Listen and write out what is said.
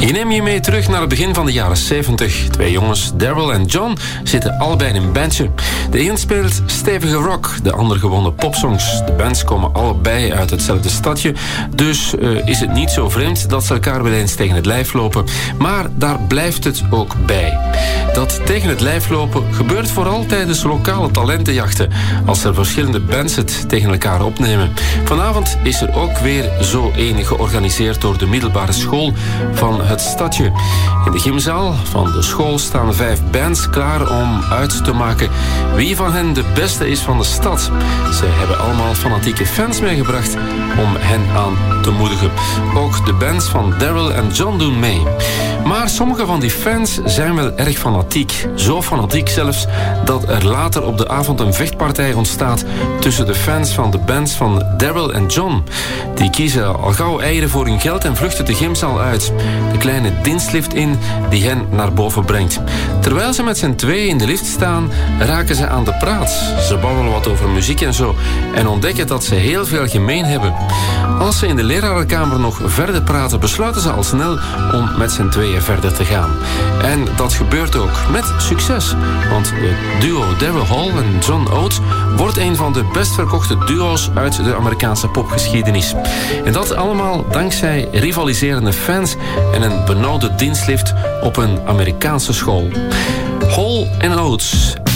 Ik neem je mee terug naar het begin van de jaren 70. Twee jongens, Daryl en John, zitten allebei in een bandje. De een speelt stevige rock, de ander gewone popsongs. De bands komen allebei uit hetzelfde stadje, dus is het niet zo vreemd dat ze elkaar wel eens tegen het lijf lopen. Maar daar blijft het ook bij. Dat tegen het lijf lopen gebeurt vooral tijdens lokale talentenjachten, als er verschillende bands het tegen elkaar opnemen. Vanavond is er ook weer zo een georganiseerd door de middelbare school van het stadje. In de gymzaal van de school staan 5 bands klaar om uit te maken wie van hen de beste is van de stad. Ze hebben allemaal fanatieke fans meegebracht om hen aan te moedigen. Ook de bands van Daryl en John doen mee. Maar sommige van die fans zijn wel erg fanatiek. Zo fanatiek zelfs dat er later op de avond een vechtpartij ontstaat tussen de fans van de bands van Daryl en John. Die kiezen al gauw eieren voor hun geld en vluchten de gymzaal uit. De kleine dienstlift in die hen naar boven brengt. Terwijl ze met z'n tweeën in de lift staan, raken ze aan de praat. Ze babbelen wat over muziek en zo en ontdekken dat ze heel veel gemeen hebben. Als ze in de lerarenkamer nog verder praten, besluiten ze al snel om met z'n tweeën verder te gaan. En dat gebeurt ook met succes, want het duo Daryl Hall en John Oates wordt een van de best verkochte duo's uit de Amerikaanse popgeschiedenis. En dat allemaal dankzij rivaliserende fans en een benauwde dienstlift op een Amerikaanse school. Hall en Oates